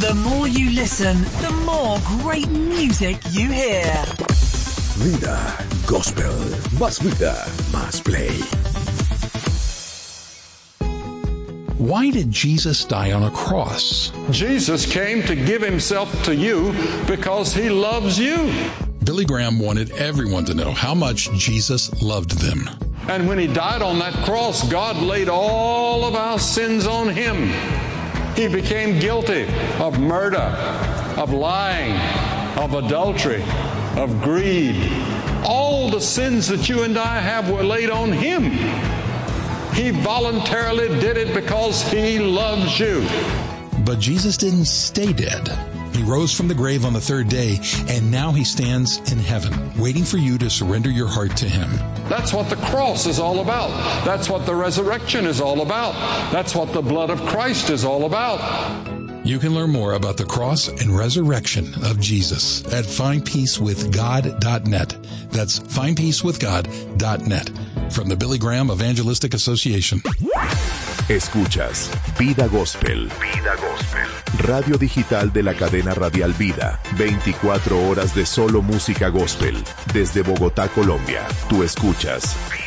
The more you listen, the more great music you hear. Vida Gospel. Más vida, más play. Why did Jesus die on a cross? Jesus came to give himself to you because he loves you. Billy Graham wanted everyone to know how much Jesus loved them. And when he died on that cross, God laid all of our sins on him. He became guilty of murder, of lying, of adultery, of greed. All the sins that you and I have were laid on him. He voluntarily did it because he loves you. But Jesus didn't stay dead. He rose from the grave on the third day, and now he stands in heaven, waiting for you to surrender your heart to him. That's what the cross is all about. That's what the resurrection is all about. That's what the blood of Christ is all about. You can learn more about the cross and resurrection of Jesus at findpeacewithgod.net. That's findpeacewithgod.net. From the Billy Graham Evangelistic Association. Escuchas Vida Gospel. Vida Gospel. Radio digital de la cadena radial Vida. 24 horas de solo música gospel. Desde Bogotá, Colombia. Tú escuchas